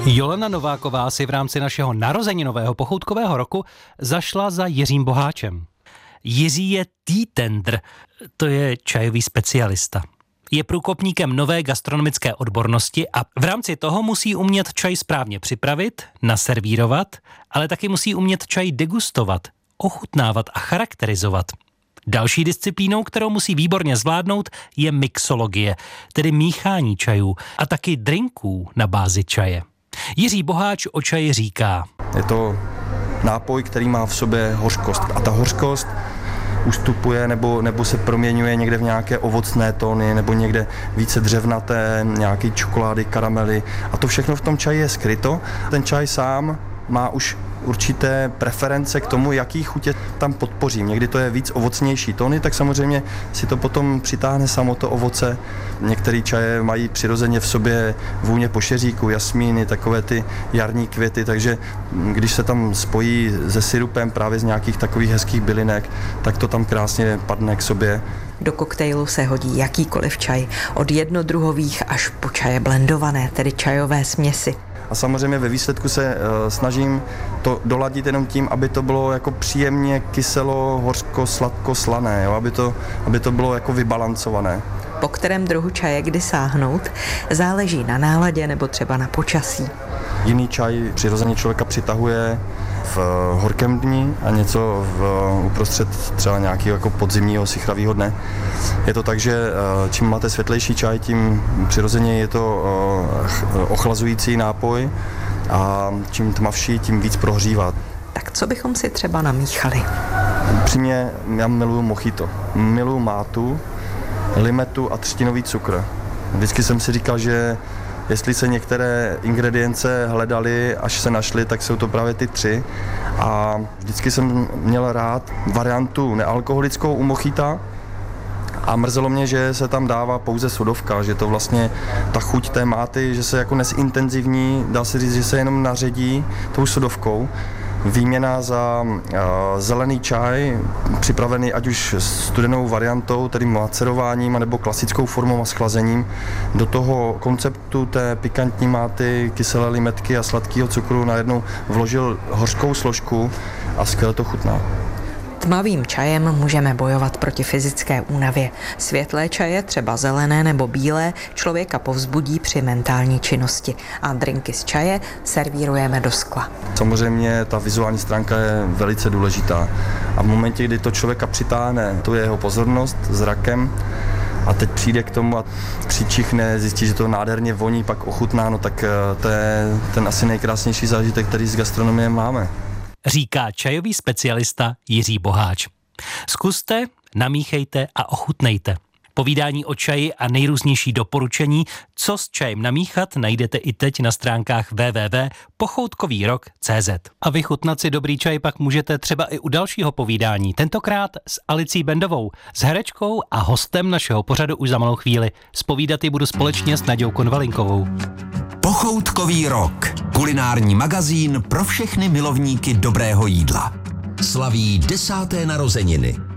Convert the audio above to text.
Jolana Nováková si v rámci našeho narozeninového pochoutkového roku zašla za Jiřím Boháčem. Jiří je T-tender, to je čajový specialista. Je průkopníkem nové gastronomické odbornosti a v rámci toho musí umět čaj správně připravit, naservírovat, ale taky musí umět čaj degustovat, ochutnávat a charakterizovat. Další disciplínou, kterou musí výborně zvládnout, je mixologie, tedy míchání čajů a taky drinků na bázi čaje. Jiří Boháč o čaji říká: Je to nápoj, který má v sobě hořkost a ta hořkost ustupuje nebo se proměňuje někde v nějaké ovocné tóny nebo někde více dřevnaté, nějaké čokolády, karamely a to všechno v tom čaji je skryto. Ten čaj sám má už určité preference k tomu, jaký chutě tam podpořím. Někdy to je víc ovocnější tóny, tak samozřejmě si to potom přitáhne samo to ovoce. Některé čaje mají přirozeně v sobě vůně pošeříku, jasmíny, takové ty jarní květy, takže když se tam spojí se syrupem právě z nějakých takových hezkých bylinek, tak to tam krásně padne k sobě. Do koktejlu se hodí jakýkoliv čaj, od jednodruhových až po čaje blendované, tedy čajové směsi. A samozřejmě ve výsledku se snažím to doladit jenom tím, aby to bylo jako příjemně kyselo, hořko, sladko, slané, jo? Aby to bylo jako vybalancované. Po kterém druhu čaje kdy sáhnout, záleží na náladě nebo třeba na počasí. Jiný čaj přirozeně člověka přitahuje v horkém dni a něco uprostřed třeba nějakého jako podzimního sichravého dne. Je to tak, že čím máte světlejší čaj, tím přirozeně je to ochlazující nápoj a čím tmavší, tím víc prohřívá. Tak co bychom si třeba namíchali? Upřímně, já miluju mojito, miluju mátu, limetu a třtinový cukr. Vždycky jsem si říkal, že jestli se některé ingredience hledaly, až se našly, tak jsou to právě ty tři. A vždycky jsem měl rád variantu nealkoholickou u mojita a mrzelo mě, že se tam dává pouze sodovka, že to vlastně ta chuť té máty, že se jako nesintenzivní, dá se říct, že se jenom naředí tou sodovkou. Výměna za zelený čaj, připravený ať už studenou variantou, tedy macerováním, nebo klasickou formou a schlazením. Do toho konceptu té pikantní máty, kyselé limetky a sladkého cukru najednou vložil hořkou složku a skvěle to chutná. Tmavým čajem můžeme bojovat proti fyzické únavě. Světlé čaje, třeba zelené nebo bílé, člověka povzbudí při mentální činnosti. A drinky z čaje servírujeme do skla. Samozřejmě ta vizuální stránka je velice důležitá. A v momentě, kdy to člověka přitáhne, to je jeho pozornost zrakem, a teď přijde k tomu a přičichne, zjistí, že to nádherně voní, pak ochutná, no tak to je ten asi nejkrásnější zážitek, který z gastronomie máme. Říká čajový specialista Jiří Boháč. Zkuste, namíchejte a ochutnejte. Povídání o čaji a nejrůznější doporučení, co s čajem namíchat, najdete i teď na stránkách www.pochoutkovýrok.cz. A vychutnat si dobrý čaj pak můžete třeba i u dalšího povídání, tentokrát s Alicí Bendovou, s herečkou a hostem našeho pořadu už za malou chvíli. Zpovídat ji budu společně s Naďou Konvalinkovou. Pochoutkový rok. Kulinární magazín pro všechny milovníky dobrého jídla. Slaví 10. narozeniny.